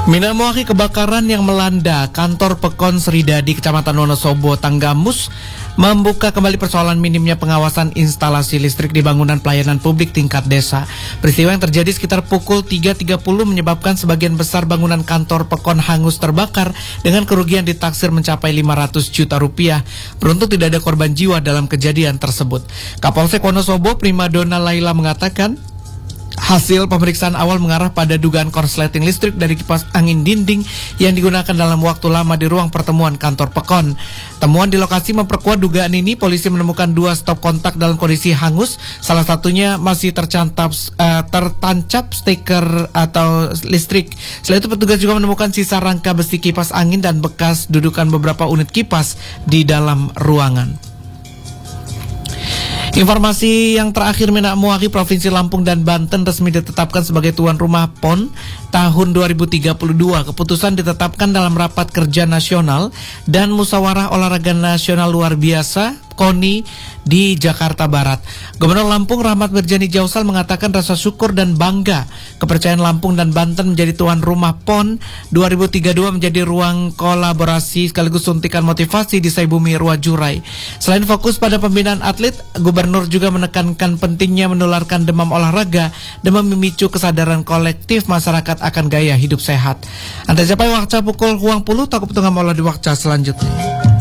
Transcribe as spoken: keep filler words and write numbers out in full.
Minangkabau kebakaran yang melanda kantor Pekon Sridadi Kecamatan Wonosobo Tanggamus membuka kembali persoalan minimnya pengawasan instalasi listrik di bangunan pelayanan publik tingkat desa. Peristiwa yang terjadi sekitar pukul tiga tiga puluh menyebabkan sebagian besar bangunan kantor Pekon hangus terbakar dengan kerugian ditaksir mencapai lima ratus juta rupiah. Beruntung tidak ada korban jiwa dalam kejadian tersebut. Kapolsek Wonosobo Primadona Laila mengatakan hasil pemeriksaan awal mengarah pada dugaan korsleting listrik dari kipas angin dinding yang digunakan dalam waktu lama di ruang pertemuan kantor Pekon. Temuan di lokasi memperkuat dugaan ini. Polisi menemukan dua stop kontak dalam kondisi hangus. Salah satunya masih tercantap, uh, tertancap stiker atau listrik. Selain itu petugas juga menemukan sisa rangka besi kipas angin dan bekas dudukan beberapa unit kipas di dalam ruangan. Informasi yang terakhir, Minangkabau Provinsi Lampung dan Banten resmi ditetapkan sebagai tuan rumah P O N tahun dua ribu tiga puluh dua. Keputusan ditetapkan dalam Rapat Kerja Nasional dan Musyawarah Olahraga Nasional Luar Biasa KONI di Jakarta Barat. Gubernur Lampung Rahmat Mirjani Jausal mengatakan rasa syukur dan bangga kepercayaan Lampung dan Banten menjadi tuan rumah P O N dua ribu tiga puluh dua menjadi ruang kolaborasi sekaligus suntikan motivasi di Saibumi Ruwajurai. Selain fokus pada pembinaan atlet, Gubernur juga menekankan pentingnya menularkan demam olahraga dan memicu kesadaran kolektif masyarakat akan gaya hidup sehat. Anda capai waktu pukul huang puluh, takut tengah mola di waktu selanjutnya.